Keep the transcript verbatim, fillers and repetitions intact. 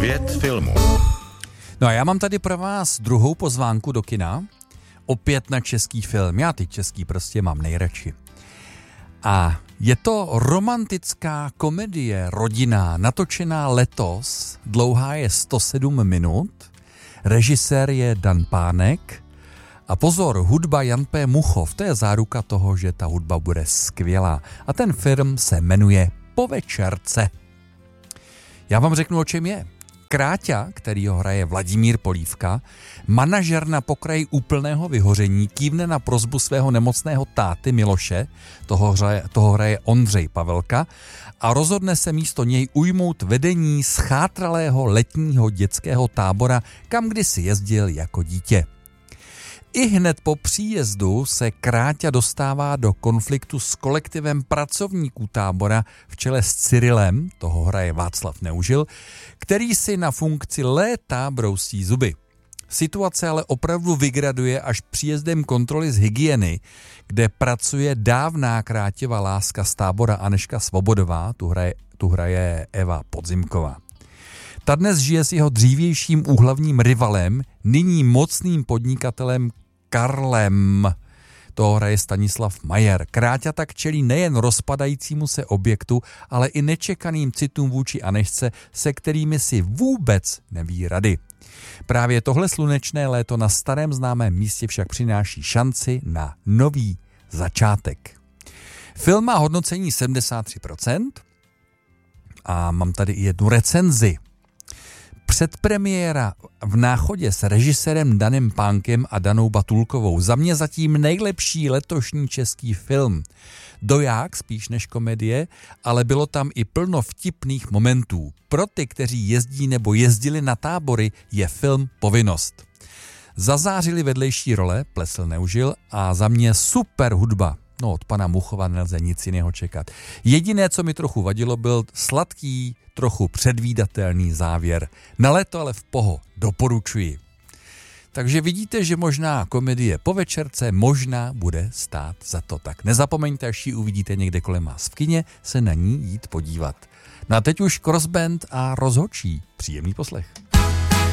Svět filmu. No a já mám tady pro vás druhou pozvánku do kina. Opět na český film. Já ty český prostě mám nejradši. A je to romantická komedie rodinná, natočená letos. Dlouhá je sto sedm minut. Režisér je Dan Pánek. A pozor, hudba Jan P. Muchov. To je záruka toho, že ta hudba bude skvělá. A ten film se jmenuje Po večerce. Já vám řeknu, o čem je. Kráťa, který ho hraje Vladimír Polívka, manažer na pokraji úplného vyhoření, kývne na prosbu svého nemocného táty Miloše, toho hraje, toho hraje Ondřej Pavelka, a rozhodne se místo něj ujmout vedení schátralého letního dětského tábora, kam kdysi jezdil jako dítě. I hned po příjezdu se Kráťa dostává do konfliktu s kolektivem pracovníků tábora v čele s Cyrilem, toho hraje Václav Neužil, který si na funkci léta brousí zuby. Situace ale opravdu vygraduje až příjezdem kontroly z hygieny, kde pracuje dávná Kráťova láska z tábora Anežka Svobodová, tu hraje, tu hraje Eva Podzimková. Ta dnes žije s jeho dřívějším úhlavním rivalem, nyní mocným podnikatelem Karlem. Toho hraje Stanislav Majer. Kráťa tak čelí nejen rozpadajícímu se objektu, ale i nečekaným citům vůči Anežce, se kterými si vůbec neví rady. Právě tohle slunečné léto na starém známém místě však přináší šanci na nový začátek. Film má hodnocení sedmdesát tři procent a mám tady i jednu recenzi. Předpremiéra v Náchodě s režisérem Danem Pánkem a Danou Batulkovou. Za mě zatím nejlepší letošní český film. Doják spíš než komedie, ale bylo tam i plno vtipných momentů. Pro ty, kteří jezdí nebo jezdili na tábory, je film povinnost. Zazářili vedlejší role, Plesl Neužil, a za mě super hudba. No, od pana Muchova nelze nic jiného čekat. Jediné, co mi trochu vadilo, byl sladký, trochu předvídatelný závěr. Na léto ale v poho doporučuji. Takže vidíte, že možná komedie Po večerce možná bude stát za to. Tak nezapomeňte, až ji uvidíte někde kolem vás v kině, se na ní jít podívat. No a teď už Crossband a Rozhodčí. Příjemný poslech.